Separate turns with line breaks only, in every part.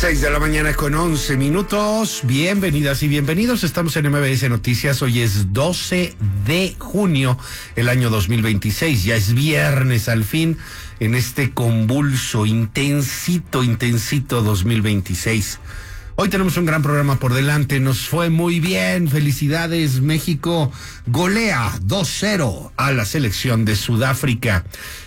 6:11 a.m. Bienvenidas y bienvenidos. Estamos en MBS Noticias. Hoy es 12 de junio, el año 2026. Ya es viernes al fin en este convulso, intensito 2026. Hoy tenemos un gran programa por delante. Nos fue muy bien. Felicidades. México golea 2-0 a la selección de Sudáfrica.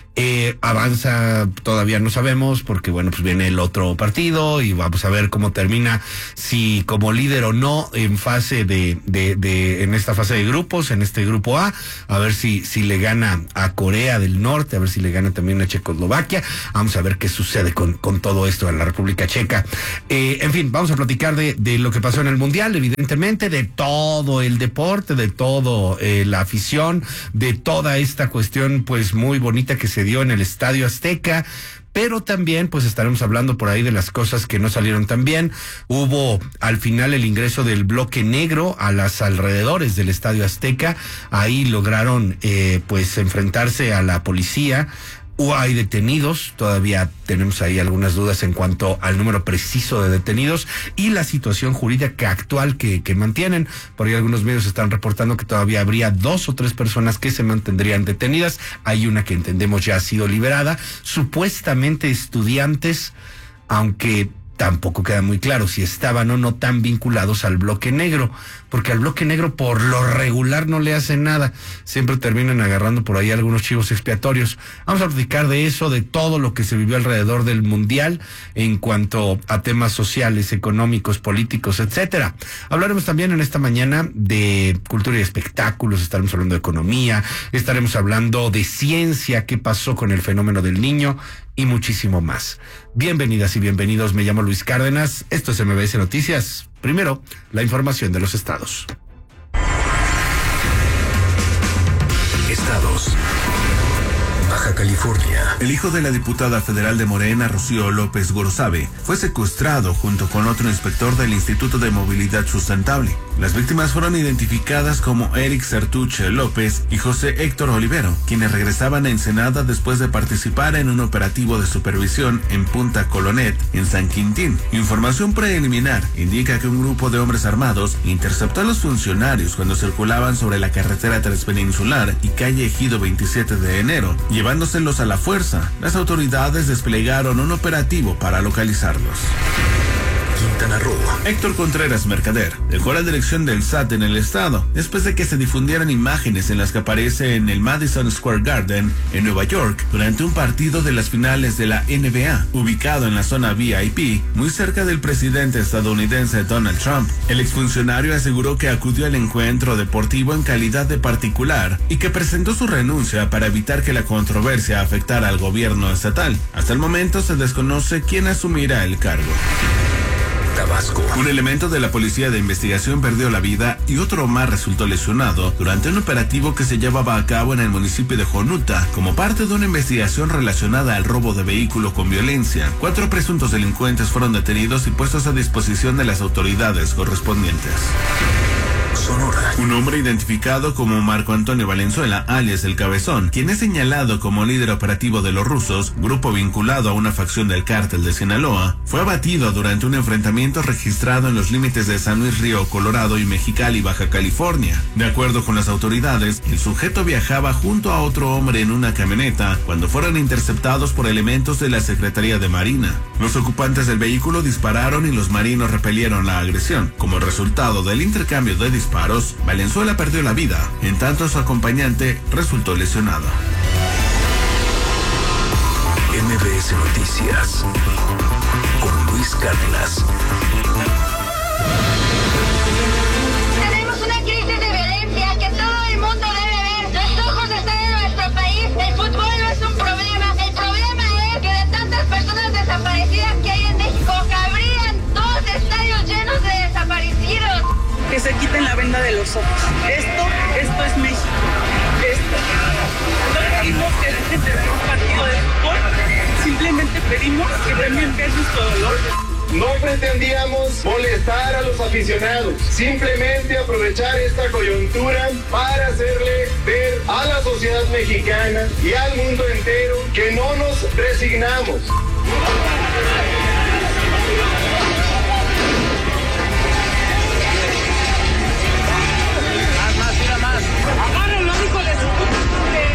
Avanza, todavía no sabemos, porque bueno, pues viene el otro partido y vamos a ver cómo termina, si como líder o no en fase en esta fase de grupos, en este grupo A ver si le gana a Corea del Norte, a ver si le gana también a Checoslovaquia. Vamos a ver qué sucede con todo esto en la República Checa. En fin, vamos a platicar de lo que pasó en el Mundial, evidentemente, de todo el deporte, de todo la afición, de toda esta cuestión pues muy bonita que se dio en el Estadio Azteca, pero también pues estaremos hablando por ahí de las cosas que no salieron tan bien. Hubo al final el ingreso del bloque negro a las alrededores del Estadio Azteca. Ahí lograron pues enfrentarse a la policía. Hay detenidos, todavía tenemos ahí algunas dudas en cuanto al número preciso de detenidos y la situación jurídica actual que mantienen. Por ahí algunos medios están reportando que todavía habría 2 o 3 personas que se mantendrían detenidas. Hay una que entendemos ya ha sido liberada, supuestamente estudiantes, aunque tampoco queda muy claro si estaban o no tan vinculados al bloque negro, porque al bloque negro por lo regular no le hacen nada, siempre terminan agarrando por ahí algunos chivos expiatorios. Vamos a platicar de eso, de todo lo que se vivió alrededor del Mundial en cuanto a temas sociales, económicos, políticos, etcétera. Hablaremos también en esta mañana de cultura y espectáculos, estaremos hablando de economía, estaremos hablando de ciencia, qué pasó con el fenómeno del Niño y muchísimo más. Bienvenidas y bienvenidos, me llamo Luis Cárdenas, esto es MBS Noticias. Primero, la información de los estados.
Estados. Baja California. El hijo de la diputada federal de Morena, Rocío López Gorosabe, fue secuestrado junto con otro inspector del Instituto de Movilidad Sustentable. Las víctimas fueron identificadas como Eric Sertuche López y José Héctor Olivero, quienes regresaban a Ensenada después de participar en un operativo de supervisión en Punta Colonet, en San Quintín. Información preliminar indica que un grupo de hombres armados interceptó a los funcionarios cuando circulaban sobre la carretera transpeninsular y calle Ejido 27 de enero, llevándoselos a la fuerza. Las autoridades desplegaron un operativo para localizarlos. Quintana Roo. Héctor Contreras Mercader dejó la dirección del SAT en el estado después de que se difundieran imágenes en las que aparece en el Madison Square Garden en Nueva York durante un partido de las finales de la NBA, ubicado en la zona VIP, muy cerca del presidente estadounidense Donald Trump. El exfuncionario aseguró que acudió al encuentro deportivo en calidad de particular y que presentó su renuncia para evitar que la controversia afectara al gobierno estatal. Hasta el momento se desconoce quién asumirá el cargo. Tabasco. Un elemento de la Policía de Investigación perdió la vida y otro más resultó lesionado durante un operativo que se llevaba a cabo en el municipio de Jonuta como parte de una investigación relacionada al robo de vehículo con violencia. 4 presuntos delincuentes fueron detenidos y puestos a disposición de las autoridades correspondientes. Sonora. Un hombre identificado como Marco Antonio Valenzuela, alias El Cabezón, quien es señalado como líder operativo de los Rusos, grupo vinculado a una facción del cártel de Sinaloa, fue abatido durante un enfrentamiento registrado en los límites de San Luis Río Colorado y Mexicali, Baja California. De acuerdo con las autoridades, el sujeto viajaba junto a otro hombre en una camioneta cuando fueron interceptados por elementos de la Secretaría de Marina. Los ocupantes del vehículo dispararon y los marinos repelieron la agresión. Como resultado del intercambio de disparos, Valenzuela perdió la vida, en tanto su acompañante resultó lesionado. MBS Noticias con Luis Cárdenas.
Tenemos una crisis de violencia que todo el mundo debe ver. Los ojos están en nuestro país. El fútbol no es un problema. El problema es que de tantas personas desaparecidas que hay en México, cabrían 2 estadios llenos de desaparecidos.
Que se quiten la venda de los ojos. Esto es México. No pedimos que dejen de ver un partido de fútbol, simplemente pedimos que también vean nuestro dolor.
No pretendíamos molestar a los aficionados, simplemente aprovechar esta coyuntura para hacerle ver a la sociedad mexicana y al mundo entero que no nos resignamos.